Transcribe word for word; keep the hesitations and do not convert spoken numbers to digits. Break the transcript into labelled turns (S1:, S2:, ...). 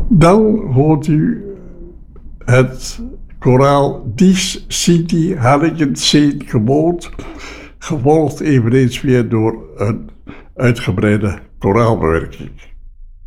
S1: Dan hoort u het koraal Dies Sidi Harrigan Seen Gemoot, gevolgd eveneens weer door een uitgebreide koraalbewerking.